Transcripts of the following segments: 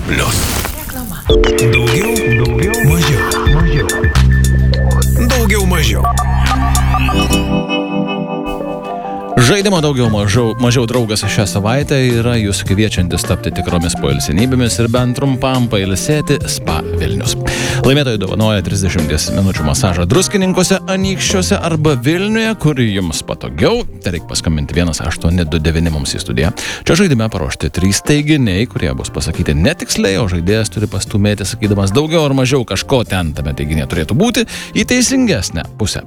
Reklama. Daugiau mažiau. Žaidimo daugiau mažiau draugas šią savaitę yra jūs kviečiantis tapti tikromis poilsinybėmis ir bent trumpam pailsėti Spa Vilnius. Laimėtojai dovanoja 30 minučių masažą Druskininkuose, Anykščiuose arba Vilniuje, kur jums patogiau. Tai reikia paskambinti 1829 mums į studiją. Čia žaidime paruošti 3 teiginiai, kurie bus pasakyti netiksliai, o žaidėjas turi pastumėti sakydamas daugiau ar mažiau kažko ten tame teiginėje turėtų būti į teisingesnę pusę.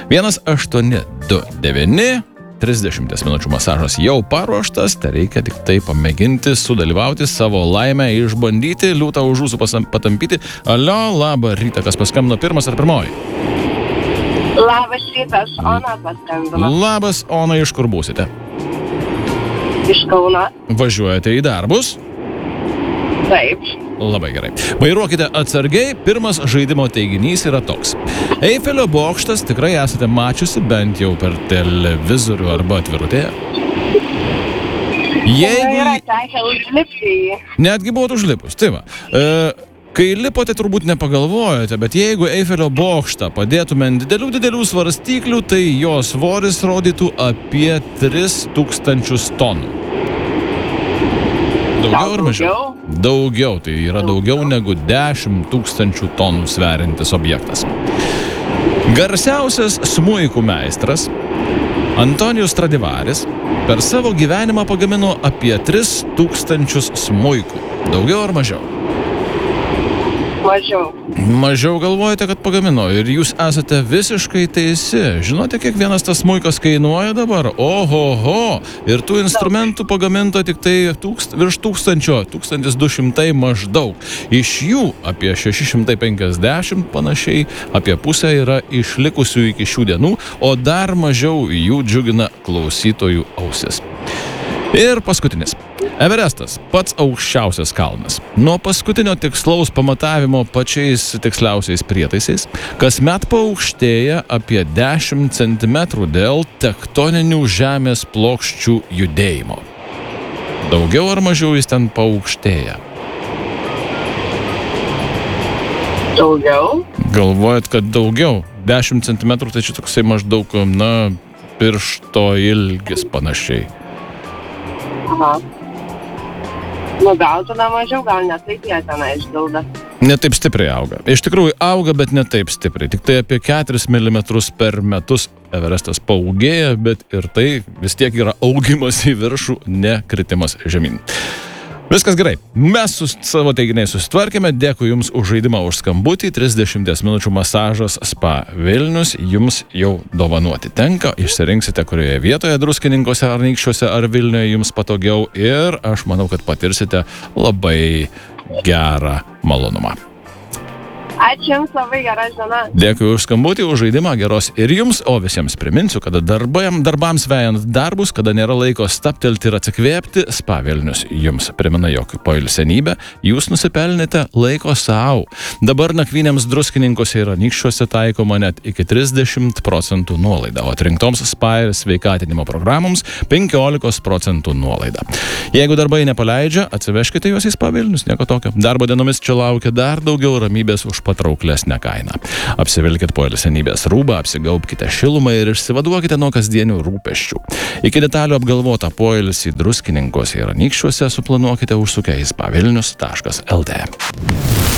1829 30 minučių masažas jau paruoštas, tai reikia tik tai pamėginti sudalyvauti, savo laimę išbandyti, liūtą už ūsų patampyti. Alio, labą rytą, kas paskambino, pirmas ar pirmoji? Labas rytas, Ona paskambino. Labas, Ona, iš kur būsite? Iš Kauno. Važiuojate į darbus? Taip. Labai gerai. Vairuokite atsargiai, pirmas žaidimo teiginys yra toks. Eifelio bokštas tikrai esate mačiusi bent jau per televizorių arba atvirutėje. Yra tekę užlipti į jį. Netgi buvot užlipus, tai va. Kai lipote, turbūt nepagalvojote, bet jeigu Eifelio bokštą padėtume ant didelių svarstyklių, tai jo svoris rodytų apie 3000 tonų. Daugiau ar mažiau? Daugiau, tai yra daugiau negu 10 000 tonų sveriantis objektas. Garsiausias smuikų meistras Antonijus Stradivaris per savo gyvenimą pagamino apie 3000 smuikų. Daugiau ar mažiau? Mažiau. Mažiau galvojate, kad pagamino ir jūs esate visiškai teisi. Žinote, kiek vienas tas smuikas kainuoja dabar? Ohoho! Ir tų instrumentų pagaminto tik tai virš 1200 maždaug. Iš jų apie 650 panašiai, apie pusę yra išlikusių iki šių dienų, o dar mažiau jų džiugina klausytojų ausis. Ir paskutinis. Everestas – pats aukščiausias kalnas. Nuo paskutinio tikslaus pamatavimo pačiais tiksliausiais prietaisais, kasmet paaukštėja apie 10 cm dėl tektoninių žemės plokščių judėjimo. Daugiau ar mažiau jis ten paaukštėja? Daugiau? Galvojat, kad daugiau? 10 cm tai čia toksai maždaug, piršto ilgis panašiai. Aha. Gal tada mažiau, gal ne taip jie tenai išdilda. Ne taip stipriai auga. Iš tikrųjų auga, bet ne taip stipriai. Tik tai apie 4 mm per metus Everestas paaugėja, bet ir tai vis tiek yra augimas į viršų, ne kritimas žemyn. Viskas gerai. Mes su savo teiginiais susitvarkėme. Dėkui Jums už žaidimą, už skambutį. 30 minučių masažas Spa Vilnius Jums jau dovanoti tenka. Išsirinksite, kurioje vietoje Druskininkuose, ar Anykščiuose, ar Vilniuje Jums patogiau. Ir aš manau, kad patirsite labai gerą malonumą. Ačiū Jums, labai gera diena. Dėkui už skambutį, už žaidimą, geros ir Jums, o visiems priminsiu, kada darbams vejant darbus, kada nėra laiko staptelti ir atsikvėpti, Spa Vilnius Jums primena, jog poilsenybę Jūs nusipelnėte laiko savo. Dabar nakvynėms Druskininkuose ir Anykščiuose taikoma net iki 30% nuolaida, o atrinktoms spa ir sveikatinimo programoms 15% nuolaida. Jeigu darbai nepaleidžia, atsiveškite juos į Spa Vilnius, nieko tokio. Darbo dienomis čia laukia dar daugiau ramybės už patrauklesnę kainą. Apsivilkit poilsenybės rūbą, apsigaubkite šilumą ir išsivaduokite nuo kasdienių rūpesčių. Iki detalių apgalvotą poilsį Druskininkuose ir Anykščiuose suplanuokite užsukę į spavilnius.lt.